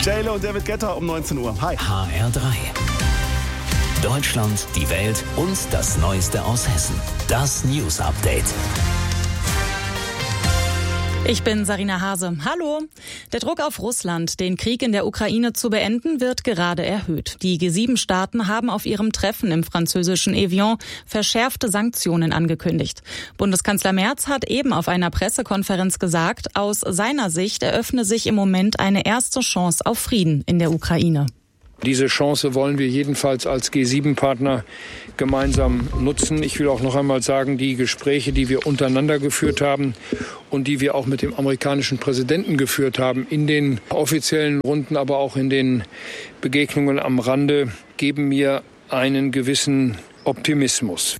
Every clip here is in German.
J-Lo und David Guetta um 19 Uhr. Hi. HR3. Deutschland, die Welt und das Neueste aus Hessen. Das News Update. Ich bin Sarina Hase. Hallo. Der Druck auf Russland, den Krieg in der Ukraine zu beenden, wird gerade erhöht. Die G7-Staaten haben auf ihrem Treffen im französischen Evian verschärfte Sanktionen angekündigt. Bundeskanzler Merz hat eben auf einer Pressekonferenz gesagt, aus seiner Sicht eröffne sich im Moment eine erste Chance auf Frieden in der Ukraine. Diese Chance wollen wir jedenfalls als G7-Partner gemeinsam nutzen. Ich will auch noch einmal sagen, die Gespräche, die wir untereinander geführt haben und die wir auch mit dem amerikanischen Präsidenten geführt haben, in den offiziellen Runden, aber auch in den Begegnungen am Rande, geben mir einen gewissen Optimismus.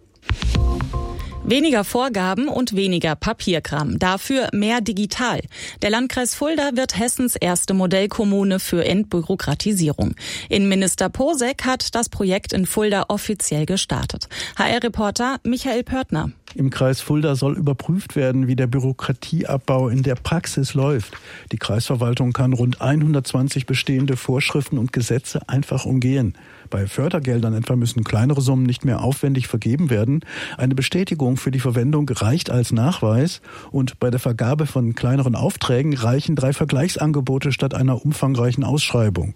Weniger Vorgaben und weniger Papierkram. Dafür mehr digital. Der Landkreis Fulda wird Hessens erste Modellkommune für Entbürokratisierung. Innenminister Posek hat das Projekt in Fulda offiziell gestartet. HR-Reporter Michael Pörtner. Im Kreis Fulda soll überprüft werden, wie der Bürokratieabbau in der Praxis läuft. Die Kreisverwaltung kann rund 120 bestehende Vorschriften und Gesetze einfach umgehen. Bei Fördergeldern etwa müssen kleinere Summen nicht mehr aufwendig vergeben werden. Eine Bestätigung für die Verwendung reicht als Nachweis. Und bei der Vergabe von kleineren Aufträgen reichen 3 Vergleichsangebote statt einer umfangreichen Ausschreibung.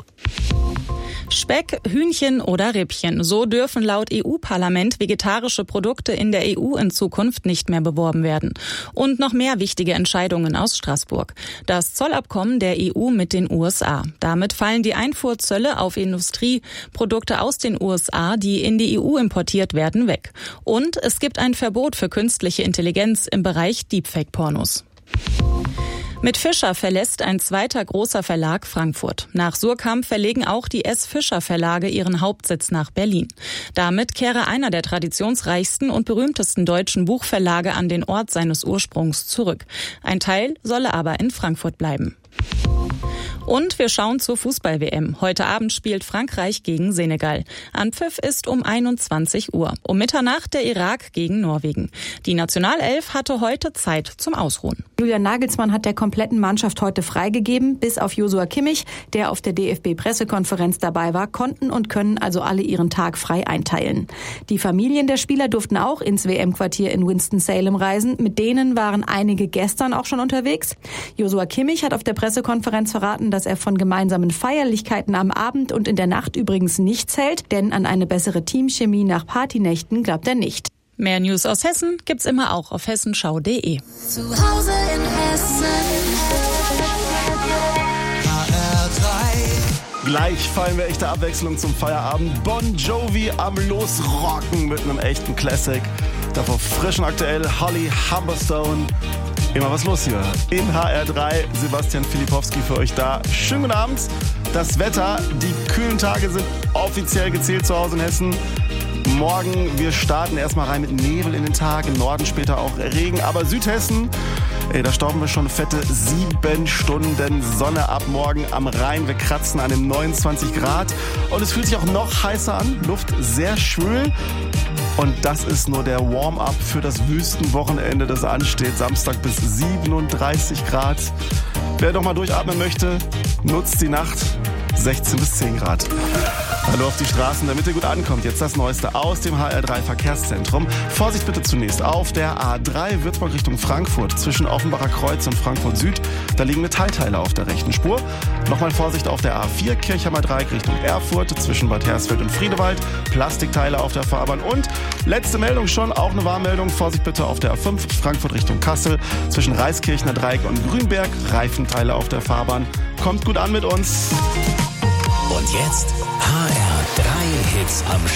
Speck, Hühnchen oder Rippchen. So dürfen laut EU-Parlament vegetarische Produkte in der EU in Zukunft nicht mehr beworben werden. Und noch mehr wichtige Entscheidungen aus Straßburg. Das Zollabkommen der EU mit den USA. Damit fallen die Einfuhrzölle auf Industrieprodukte aus den USA, die in die EU importiert werden, weg. Und es gibt ein Verbot für künstliche Intelligenz im Bereich Deepfake-Pornos. Mit Fischer verlässt ein zweiter großer Verlag Frankfurt. Nach Suhrkamp verlegen auch die S. Fischer Verlage ihren Hauptsitz nach Berlin. Damit kehre einer der traditionsreichsten und berühmtesten deutschen Buchverlage an den Ort seines Ursprungs zurück. Ein Teil solle aber in Frankfurt bleiben. Und wir schauen zur Fußball-WM. Heute Abend spielt Frankreich gegen Senegal. Anpfiff ist um 21 Uhr. Um Mitternacht der Irak gegen Norwegen. Die Nationalelf hatte heute Zeit zum Ausruhen. Julian Nagelsmann hat der kompletten Mannschaft heute freigegeben. Bis auf Joshua Kimmich, der auf der DFB-Pressekonferenz dabei war, konnten und können also alle ihren Tag frei einteilen. Die Familien der Spieler durften auch ins WM-Quartier in Winston-Salem reisen. Mit denen waren einige gestern auch schon unterwegs. Joshua Kimmich hat auf der Pressekonferenz verraten, dass er von gemeinsamen Feierlichkeiten am Abend und in der Nacht übrigens nichts hält, denn an eine bessere Teamchemie nach Partynächten glaubt er nicht. Mehr News aus Hessen gibt's immer auch auf hessenschau.de. Zu Hause in Hessen. HR3. Gleich fallen wir echte Abwechslung zum Feierabend. Bon Jovi am Losrocken mit einem echten Classic. Davor frisch und aktuell Holly Humberstone. Immer was los hier in HR3. Sebastian Filipowski für euch da. Schönen guten Abend. Das Wetter, die kühlen Tage sind offiziell gezählt zu Hause in Hessen. Morgen, wir starten erstmal rein mit Nebel in den Tag. Im Norden später auch Regen. Aber Südhessen, da stauben wir schon fette 7 Stunden Sonne ab morgen am Rhein. Wir kratzen an den 29 Grad. Und es fühlt sich auch noch heißer an. Luft sehr schwül. Und das ist nur der Warm-up für das Wüstenwochenende, das ansteht. Samstag bis 37 Grad. Wer doch mal durchatmen möchte, nutzt die Nacht. 16 bis 10 Grad. Hallo auf die Straßen, damit ihr gut ankommt. Jetzt das Neueste aus dem HR3 Verkehrszentrum. Vorsicht bitte zunächst auf der A3 Würzburg Richtung Frankfurt zwischen Offenbacher Kreuz und Frankfurt Süd. Da liegen Metallteile auf der rechten Spur. Nochmal Vorsicht auf der A4 Kirchheimer Dreieck Richtung Erfurt zwischen Bad Hersfeld und Friedewald. Plastikteile auf der Fahrbahn und letzte Meldung schon, auch eine Warnmeldung. Vorsicht bitte auf der A5 Frankfurt Richtung Kassel zwischen Reiskirchner Dreieck und Grünberg. Reifenteile auf der Fahrbahn. Kommt gut an mit uns. Und jetzt HR3 Hits am